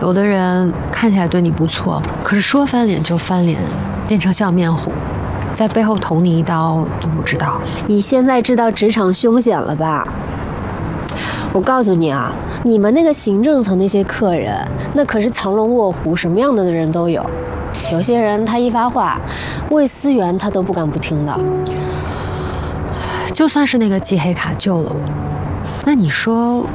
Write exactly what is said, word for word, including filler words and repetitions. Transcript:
有的人看起来对你不错，可是说翻脸就翻脸，变成笑面虎，在背后捅你一刀都不知道。 你现在知道职场凶险了吧？我告诉你啊，你们那个行政层那些客人，那可是藏龙卧虎，什么样的人都有。有些人他一发话，魏思源他都不敢不听的。 就算是那个季黑卡救了我，那你说